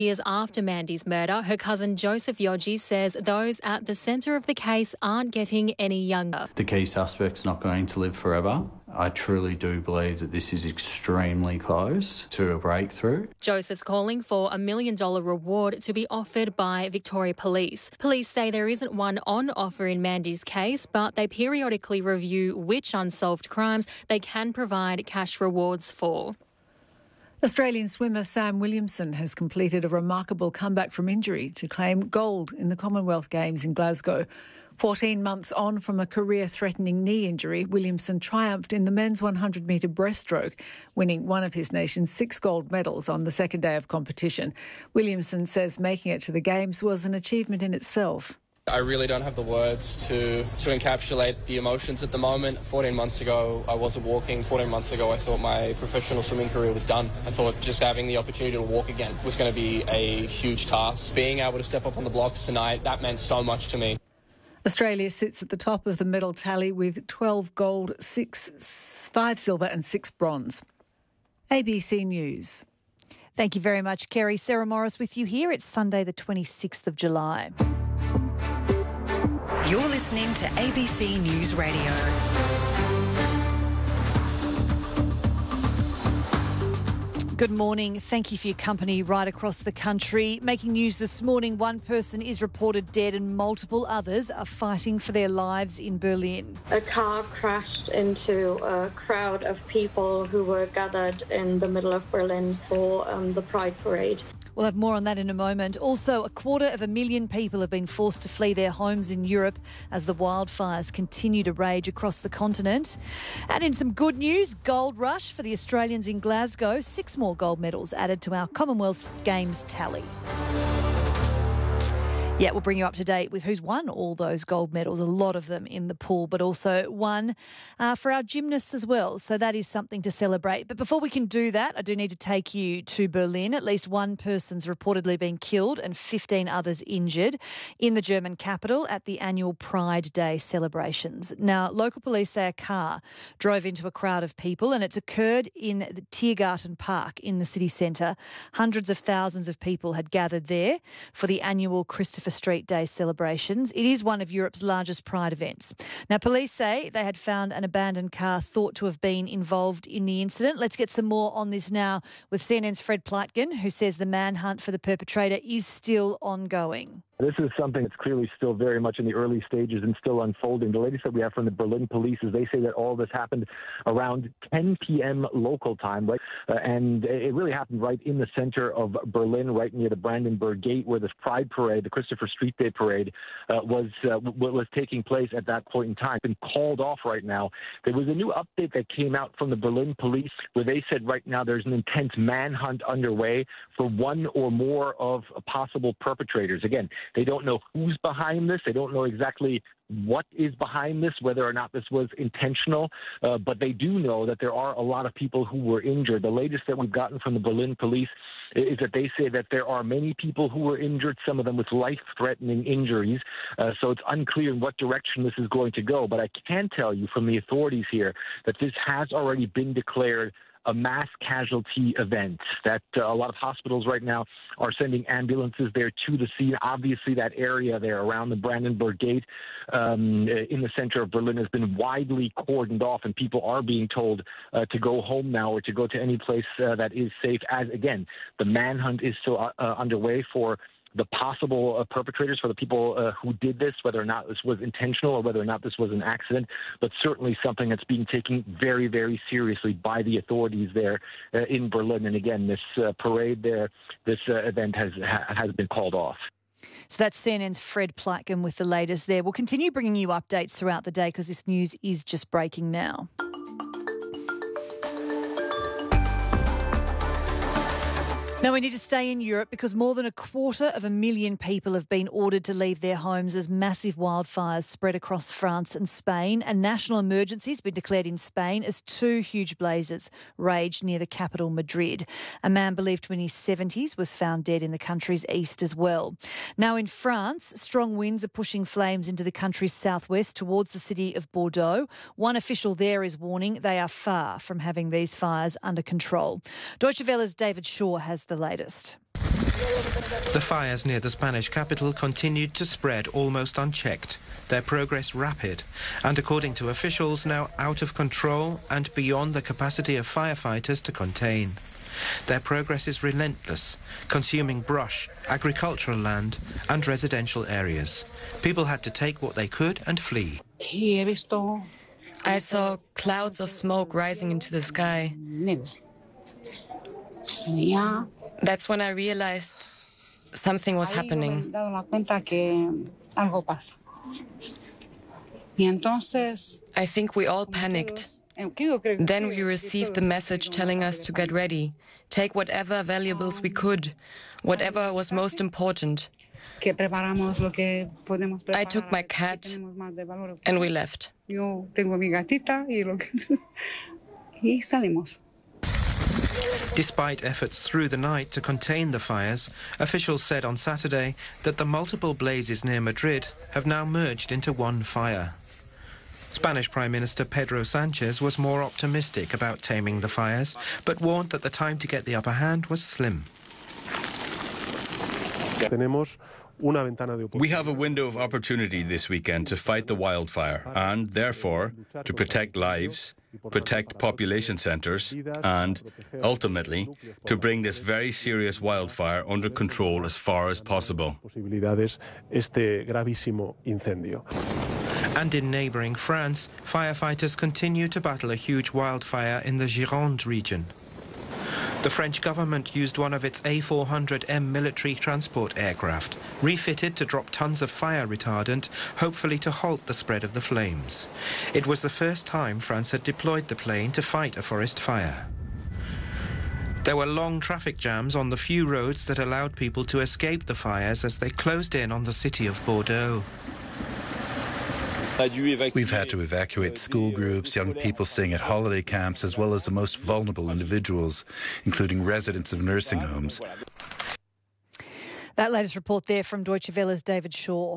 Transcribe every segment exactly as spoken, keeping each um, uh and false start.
Years after Mandy's murder, her cousin Joseph Yogi says those at the centre of the case aren't getting any younger. The key suspect's not going to live forever. I truly do believe that this is extremely close to a breakthrough. Joseph's calling for a million dollar reward to be offered by Victoria Police. Police say there isn't one on offer in Mandy's case, but they periodically review which unsolved crimes they can provide cash rewards for. Australian swimmer Sam Williamson has completed a remarkable comeback from injury to claim gold in the Commonwealth Games in Glasgow. fourteen months on from a career-threatening knee injury, Williamson triumphed in the men's one hundred metre breaststroke, winning one of his nation's six gold medals on the second day of competition. Williamson says making it to the Games was an achievement in itself. I really don't have the words to, to encapsulate the emotions at the moment. fourteen months ago, I wasn't walking. fourteen months ago, I thought my professional swimming career was done. I thought just having the opportunity to walk again was going to be a huge task. Being able to step up on the blocks tonight, that meant so much to me. Australia sits at the top of the medal tally with twelve gold, six, five silver and six bronze. A B C News. Thank you very much, Kerry. Sarah Morris with you here. It's Sunday the twenty-sixth of July. You're listening to A B C News Radio. Good morning. Thank you for your company right across the country. Making news this morning, one person is reported dead and multiple others are fighting for their lives in Berlin. A car crashed into a crowd of people who were gathered in the middle of Berlin for um, the Pride Parade. We'll have more on that in a moment. Also, a quarter of a million people have been forced to flee their homes in Europe as the wildfires continue to rage across the continent. And in some good news, gold rush for the Australians in Glasgow. Six more gold medals added to our Commonwealth Games tally. Yeah, we'll bring you up to date with who's won all those gold medals, a lot of them in the pool, but also one uh, for our gymnasts as well. So that is something to celebrate. But before we can do that, I do need to take you to Berlin. At least one person's reportedly been killed and fifteen others injured in the German capital at the annual Pride Day celebrations. Now, local police say a car drove into a crowd of people and it's occurred in the Tiergarten Park in the city centre. Hundreds of thousands of people had gathered there for the annual Christopher Street Day celebrations. It is one of Europe's largest Pride events. Now, police say they had found an abandoned car thought to have been involved in the incident. Let's get some more on this now with C N N's Fred Pleitgen, who says the manhunt for the perpetrator is still ongoing. This is something that's clearly still very much in the early stages and still unfolding. The latest that we have from the Berlin police is they say that all this happened around ten p.m. local time, right? Uh, and it really happened right in the center of Berlin, right near the Brandenburg Gate, where this Pride Parade, the Christopher Street Day Parade, uh, was uh, w- was taking place at that point in time. It's been called off right now. There was a new update that came out from the Berlin police where they said right now there's an intense manhunt underway for one or more of possible perpetrators. Again, they don't know who's behind this. They don't know exactly what is behind this, whether or not this was intentional, uh, but they do know that there are a lot of people who were injured. The latest that we've gotten from the Berlin police is that they say that there are many people who were injured, some of them with life-threatening injuries, uh, so it's unclear in what direction this is going to go. But I can tell you from the authorities here that this has already been declared a mass casualty event, that uh, a lot of hospitals right now are sending ambulances there to the scene. Obviously, that area there around the Brandenburg Gate um, in the center of Berlin has been widely cordoned off, and people are being told uh, to go home now or to go to any place uh, that is safe, as, again, the manhunt is still uh, uh, underway for the possible uh, perpetrators, for the people uh, who did this, whether or not this was intentional or whether or not this was an accident, but certainly something that's being taken very, very seriously by the authorities there uh, in Berlin. And again, this uh, parade there, this uh, event has ha- has been called off. So that's C N N's Fred Pleitgen with the latest there. We'll continue bringing you updates throughout the day because this news is just breaking now. Now, we need to stay in Europe because more than a quarter of a million people have been ordered to leave their homes as massive wildfires spread across France and Spain. A national emergency has been declared in Spain as two huge blazes raged near the capital, Madrid. A man believed to be in his seventies was found dead in the country's east as well. Now, in France, strong winds are pushing flames into the country's southwest towards the city of Bordeaux. One official there is warning they are far from having these fires under control. Deutsche Welle's David Shaw has the latest. The fires near the Spanish capital continued to spread almost unchecked, their progress rapid, and according to officials now out of control and beyond the capacity of firefighters to contain. Their progress is relentless, consuming brush, agricultural land and residential areas. People had to take what they could and flee. I saw clouds of smoke rising into the sky. That's when I realized something was happening. I think we all panicked. Then we received the message telling us to get ready, take whatever valuables we could, whatever was most important. I took my cat and we left. Despite efforts through the night to contain the fires, officials said on Saturday that the multiple blazes near Madrid have now merged into one fire. Spanish Prime Minister Pedro Sanchez was more optimistic about taming the fires, but warned that the time to get the upper hand was slim. We have a window of opportunity this weekend to fight the wildfire and, therefore, to protect lives, protect population centres and, ultimately, to bring this very serious wildfire under control as far as possible. And in neighbouring France, firefighters continue to battle a huge wildfire in the Gironde region. The French government used one of its A four hundred M military transport aircraft, refitted to drop tons of fire retardant, hopefully to halt the spread of the flames. It was the first time France had deployed the plane to fight a forest fire. There were long traffic jams on the few roads that allowed people to escape the fires as they closed in on the city of Bordeaux. We've had to evacuate school groups, young people staying at holiday camps, as well as the most vulnerable individuals, including residents of nursing homes. That latest report there from Deutsche Welle's David Shaw.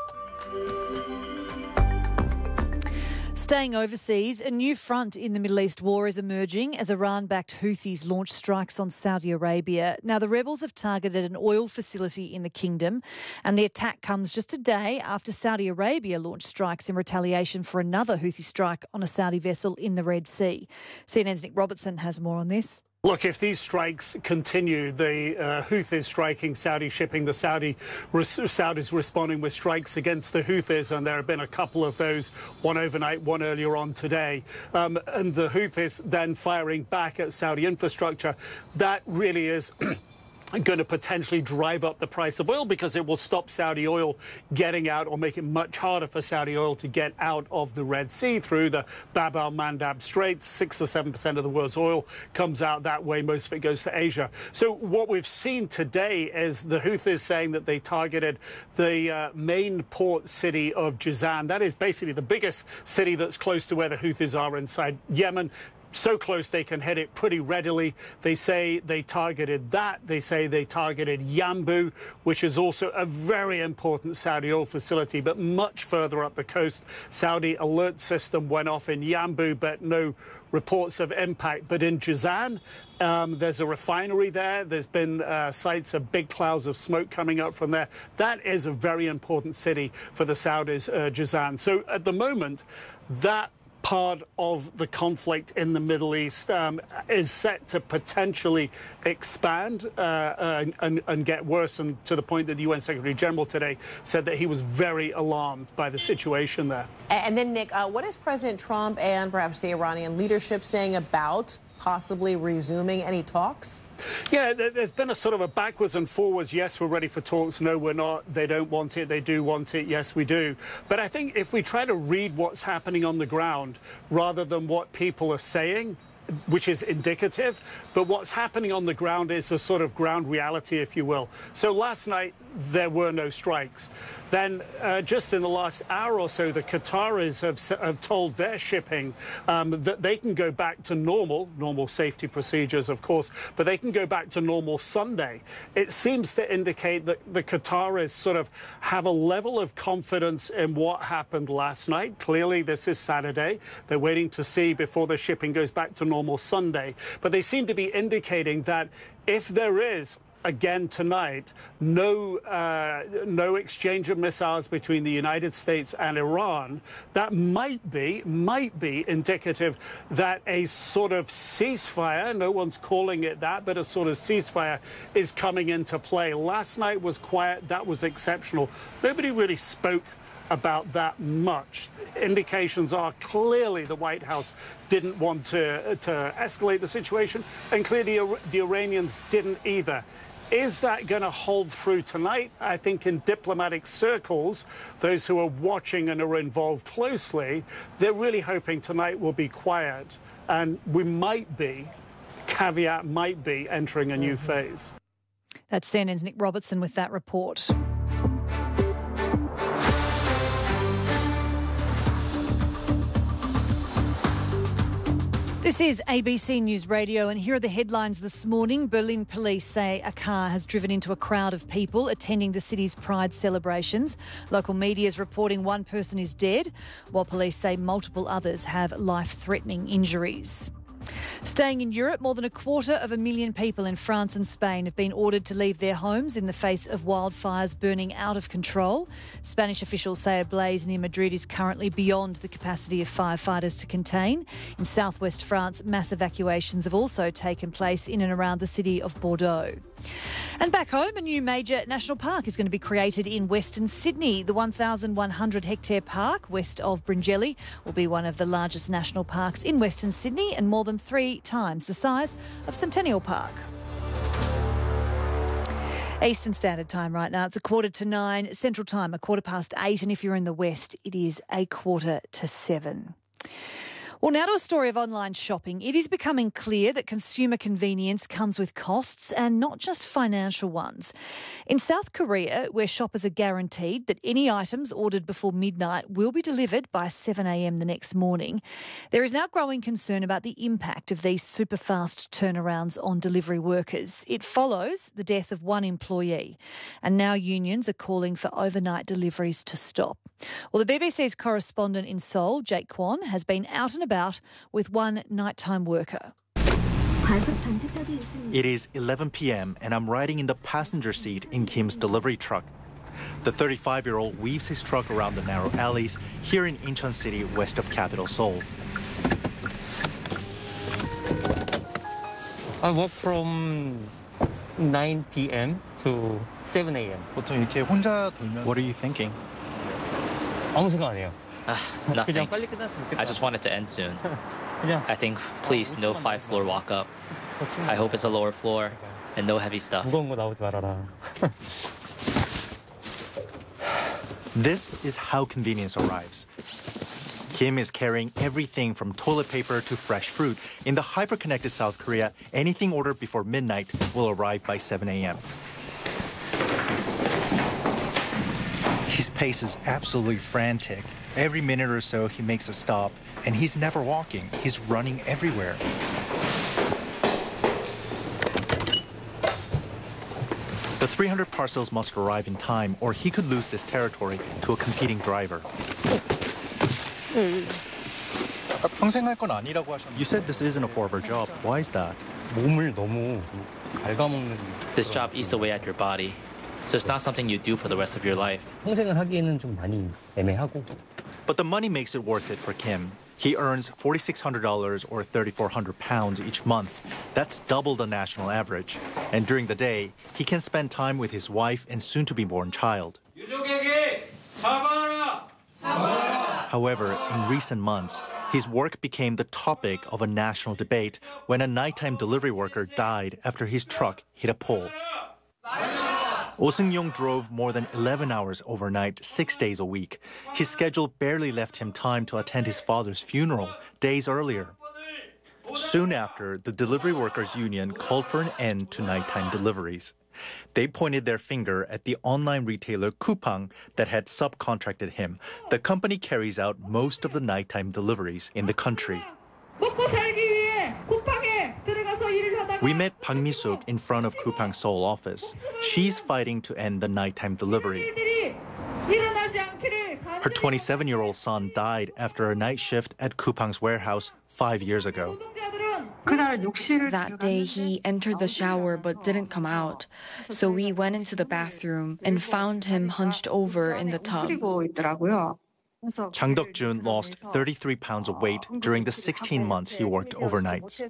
Staying overseas, a new front in the Middle East war is emerging as Iran-backed Houthis launch strikes on Saudi Arabia. Now, the rebels have targeted an oil facility in the kingdom, and the attack comes just a day after Saudi Arabia launched strikes in retaliation for another Houthi strike on a Saudi vessel in the Red Sea. C N N's Nick Robertson has more on this. Look, if these strikes continue, the uh, Houthis striking Saudi shipping, the Saudi res- Saudis responding with strikes against the Houthis, and there have been a couple of those, one overnight, one earlier on today, um, and the Houthis then firing back at Saudi infrastructure. That really is going to potentially drive up the price of oil because it will stop Saudi oil getting out or make it much harder for Saudi oil to get out of the Red Sea through the Bab al-Mandab Straits. Six or seven percent of the world's oil comes out that way. Most of it goes to Asia. So what we've seen today is the Houthis saying that they targeted the uh, main port city of Jazan. That is basically the biggest city that's close to where the Houthis are inside Yemen. So close they can hit it pretty readily. They say they targeted that. They say they targeted Yanbu, which is also a very important Saudi oil facility, but much further up the coast. Saudi alert system went off in Yanbu, but no reports of impact. But in Jazan, um, there's a refinery there. There's been uh, sights of big clouds of smoke coming up from there. That is a very important city for the Saudis, uh, Jazan. So at the moment, that part of the conflict in the Middle East um, is set to potentially expand uh, uh, and, and get worse, and to the point that the U N Secretary General today said that he was very alarmed by the situation there. And then, Nick, uh, what is President Trump and perhaps the Iranian leadership saying about possibly resuming any talks? Yeah, there's been a sort of a backwards and forwards. Yes, we're ready for talks. No, we're not. They don't want it. They do want it. Yes, we do. But I think if we try to read what's happening on the ground rather than what people are saying, which is indicative, but what's happening on the ground is a sort of ground reality, if you will. So last night, there were no strikes. Then uh, just in the last hour or so, the Qataris have, have told their shipping um, that they can go back to normal, normal safety procedures, of course, but they can go back to normal Sunday. It seems to indicate that the Qataris sort of have a level of confidence in what happened last night. Clearly, this is Saturday. They're waiting to see before the shipping goes back to normal Sunday. But they seem to be indicating that if there is again tonight, no, uh, no exchange of missiles between the United States and Iran, that might be, might be indicative that a sort of ceasefire, no one's calling it that, but a sort of ceasefire is coming into play. Last night was quiet. That was exceptional. Nobody really spoke about that much. Indications are clearly the White House didn't want to, to escalate the situation, and clearly the Iranians didn't either. Is that going to hold through tonight? I think in diplomatic circles, those who are watching and are involved closely, they're really hoping tonight will be quiet, and we might be, caveat might be, entering a new phase. That's C N N's Nick Robertson with that report. This is A B C News Radio, and here are the headlines this morning. Berlin police say a car has driven into a crowd of people attending the city's Pride celebrations. Local media is reporting one person is dead, while police say multiple others have life-threatening injuries. Staying in Europe, more than a quarter of a million people in France and Spain have been ordered to leave their homes in the face of wildfires burning out of control. Spanish officials say a blaze near Madrid is currently beyond the capacity of firefighters to contain. In southwest France, mass evacuations have also taken place in and around the city of Bordeaux. And back home, a new major national park is going to be created in Western Sydney. The one thousand one hundred hectare park west of Bringelly will be one of the largest national parks in Western Sydney and more than three times the size of Centennial Park. Eastern Standard Time right now. It's a quarter to nine. Central Time, a quarter past eight. And if you're in the West, it is a quarter to seven. Well, now to a story of online shopping. It is becoming clear that consumer convenience comes with costs and not just financial ones. In South Korea, where shoppers are guaranteed that any items ordered before midnight will be delivered by seven a m the next morning, there is now growing concern about the impact of these super fast turnarounds on delivery workers. It follows the death of one employee, and now unions are calling for overnight deliveries to stop. Well, the B B C's correspondent in Seoul, Jake Kwon, has been out and about with one nighttime worker. It is eleven p m and I'm riding in the passenger seat in Kim's delivery truck. The thirty-five-year-old weaves his truck around the narrow alleys here in Incheon City, west of capital Seoul. I work from nine p m to seven a m 보통 이렇게 혼자 돌면서 What are you thinking? 아무 생각 안 해요. Uh, nothing. I just want it to end soon. I think, please, no five-floor walk-up. I hope it's a lower floor and no heavy stuff. This is how convenience arrives. Kim is carrying everything from toilet paper to fresh fruit. In the hyper-connected South Korea, anything ordered before midnight will arrive by seven a m His pace is absolutely frantic. Every minute or so, he makes a stop, and he's never walking. He's running everywhere. The three hundred parcels must arrive in time, or he could lose this territory to a competing driver. You said this isn't a forever job. Why is that? This job eats away at your body. So it's not something you do for the rest of your life. But the money makes it worth it for Kim. He earns four thousand six hundred dollars or three thousand four hundred pounds each month. That's double the national average. And during the day, he can spend time with his wife and soon-to-be-born child. However, in recent months, his work became the topic of a national debate when a nighttime delivery worker died after his truck hit a pole. Oh Seung-yong drove more than eleven hours overnight, six days a week. His schedule barely left him time to attend his father's funeral days earlier. Soon after, the delivery workers' union called for an end to nighttime deliveries. They pointed their finger at the online retailer Coupang that had subcontracted him. The company carries out most of the nighttime deliveries in the country. We met Park Mi-suk in front of Coupang's Seoul office. She's fighting to end the nighttime delivery. Her twenty-seven-year-old son died after a night shift at Coupang's warehouse five years ago. That day, he entered the shower but didn't come out. So we went into the bathroom and found him hunched over in the tub. Chang Dok-jun lost thirty-three pounds of weight during the sixteen months he worked overnights.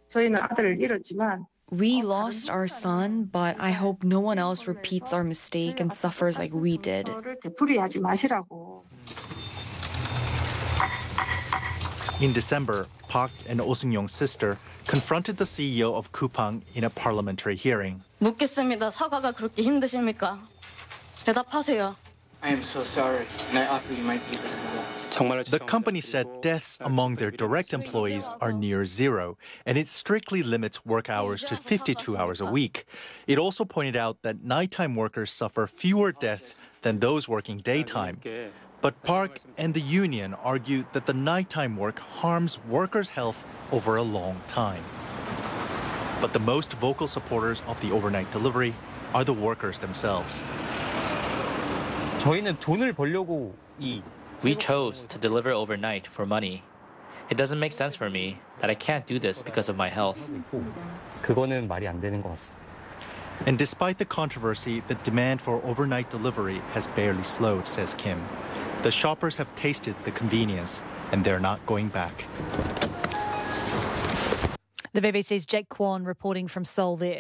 We lost our son, but I hope no one else repeats our mistake and suffers like we did. In December, Park and Oh Seung-yong's sister confronted the C E O of Coupang in a parliamentary hearing. 묻겠습니다. 사과가 그렇게 힘드십니까? 대답하세요. I am so sorry, and I offer you my deepest condolences. The company said deaths among their direct employees are near zero, and it strictly limits work hours to fifty-two hours a week. It also pointed out that nighttime workers suffer fewer deaths than those working daytime. But Park and the union argue that the nighttime work harms workers' health over a long time. But the most vocal supporters of the overnight delivery are the workers themselves. We chose to deliver overnight for money. It doesn't make sense for me that I can't do this because of my health. And despite the controversy, the demand for overnight delivery has barely slowed, says Kim. The shoppers have tasted the convenience, and they're not going back. The B B C's Jake Kwan reporting from Seoul there.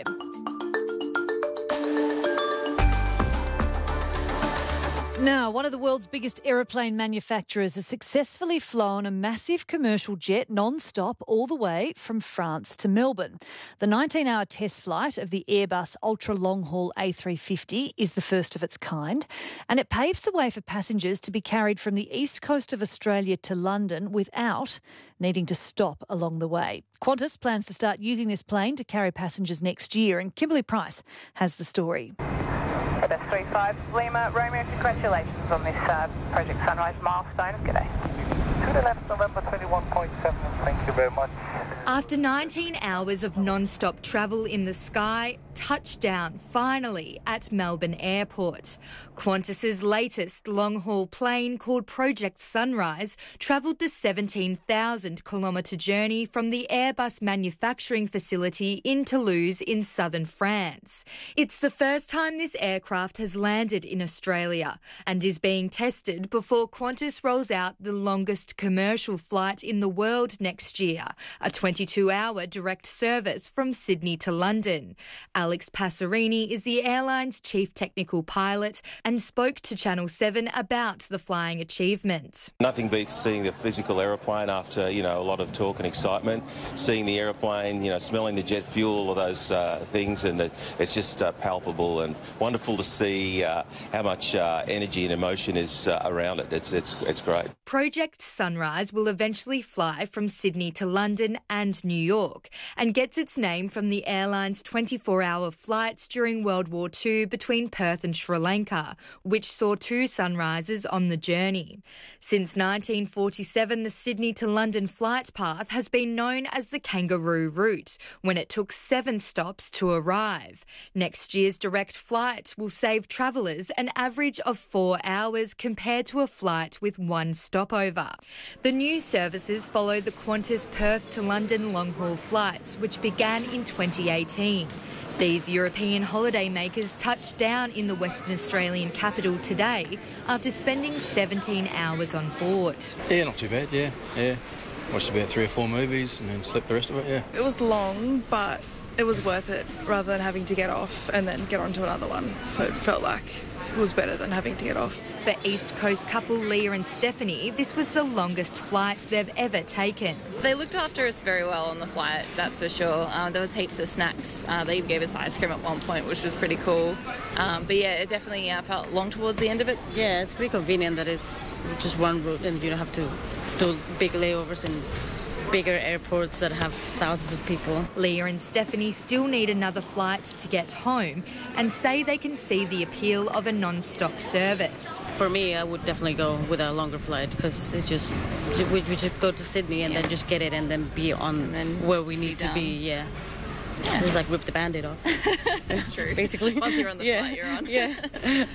Now, one of the world's biggest aeroplane manufacturers has successfully flown a massive commercial jet non-stop all the way from France to Melbourne. The nineteen-hour test flight of the Airbus ultra-long-haul A three fifty is the first of its kind, and it paves the way for passengers to be carried from the east coast of Australia to London without needing to stop along the way. Qantas plans to start using this plane to carry passengers next year, and Kimberly Price has the story. That's three five Lima Romeo, congratulations on this uh, Project Sunrise milestone. G'day. To the left, November twenty-one point seven, thank you very much. After nineteen hours of non-stop travel in the sky, touchdown finally at Melbourne Airport. Qantas's latest long-haul plane called Project Sunrise travelled the seventeen thousand kilometre journey from the Airbus manufacturing facility in Toulouse in southern France. It's the first time this aircraft has landed in Australia and is being tested before Qantas rolls out the longest commercial flight in the world next year, a twenty-two hour direct service from Sydney to London. Alex Passerini is the airline's chief technical pilot and spoke to Channel seven about the flying achievement. Nothing beats seeing the physical aeroplane after, you know, a lot of talk and excitement. Seeing the aeroplane, you know, smelling the jet fuel, all of those uh, things, and it, it's just uh, palpable and wonderful to see uh, how much uh, energy and emotion is uh, around it. It's, it's, it's great. Project Sunrise will eventually fly from Sydney to London and New York and gets its name from the airline's twenty-four hour flights during World War Two between Perth and Sri Lanka, which saw two sunrises on the journey. Since nineteen forty-seven, the Sydney to London flight path has been known as the Kangaroo Route, when it took seven stops to arrive. Next year's direct flight will save travellers an average of four hours compared to a flight with one stopover. The new services follow the Qantas Perth to London long-haul flights, which began in twenty eighteen. These European holidaymakers touched down in the Western Australian capital today after spending seventeen hours on board. Yeah, not too bad, yeah, yeah. Watched about three or four movies and then slept the rest of it, yeah. It was long, but it was worth it rather than having to get off and then get onto another one. So it felt like it was better than having to get off. For East Coast couple Leah and Stephanie, this was the longest flight they've ever taken. They looked after us very well on the flight, that's for sure. Um, there was heaps of snacks. Uh, they even gave us ice cream at one point, which was pretty cool. Um, but yeah, it definitely uh, felt long towards the end of it. Yeah, it's pretty convenient that it's just one route and you don't have to do big layovers and bigger airports that have thousands of people. Leah and Stephanie still need another flight to get home and say they can see the appeal of a non-stop service. For me, I would definitely go with a longer flight because it's just, we, we just go to Sydney and yeah. then just get it and then be on then where we need to be, yeah. Yeah. Just like rip the Band-Aid off. True. Basically. Once you're on the yeah. flight, you're on. Yeah.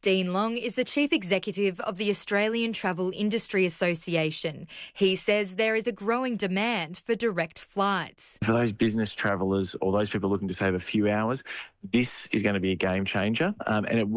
Dean Long is the Chief Executive of the Australian Travel Industry Association. He says there is a growing demand for direct flights. For those business travellers or those people looking to save a few hours, this is going to be a game changer, um, and it